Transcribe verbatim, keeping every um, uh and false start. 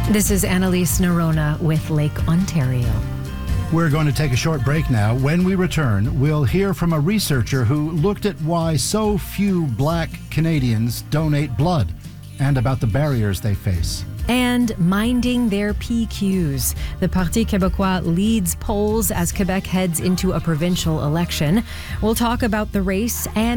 This is Annalise Nerona with Lake Ontario. We're going to take a short break now. When we return, we'll hear from a researcher who looked at why so few Black Canadians donate blood and about the barriers they face. And minding their P Qs. The Parti Québécois leads polls as Quebec heads into a provincial election. We'll talk about the race and